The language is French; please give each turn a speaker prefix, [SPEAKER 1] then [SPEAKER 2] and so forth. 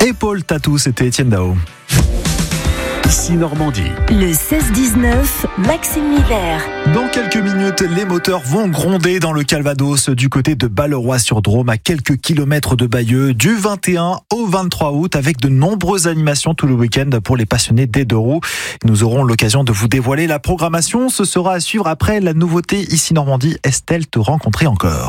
[SPEAKER 1] Épaule Tatou, c'était Étienne Dao.
[SPEAKER 2] Ici Normandie.
[SPEAKER 3] Le 16-19, Maxime Miller.
[SPEAKER 1] Dans quelques minutes, les moteurs vont gronder dans le Calvados du côté de Balleroy-sur-Drôme, à quelques kilomètres de Bayeux, du 21 au 23 août, avec de nombreuses animations tout le week-end pour les passionnés des deux roues. Nous aurons l'occasion de vous dévoiler la programmation. Ce sera à suivre après la nouveauté Ici Normandie. Est-elle te rencontrer encore ?